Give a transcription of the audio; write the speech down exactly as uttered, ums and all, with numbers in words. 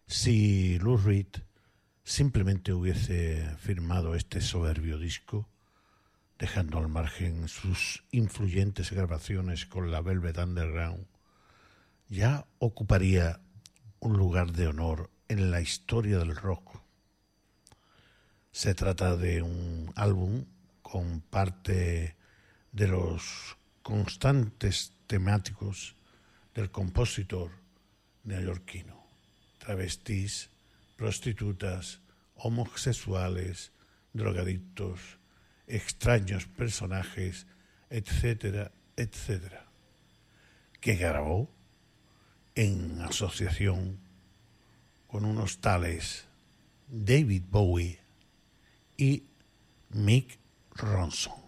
Si Lou Reed simplemente hubiese firmado este soberbio disco, dejando al margen sus influyentes grabaciones con la Velvet Underground, ya ocuparía un lugar de honor en la historia del rock. Se trata de un álbum con parte de los constantes temáticos del compositor neoyorquino: travestis, prostitutas, homosexuales, drogadictos, extraños personajes, etcétera, etcétera, que grabó en asociación con unos tales David Bowie y Mick Ronson.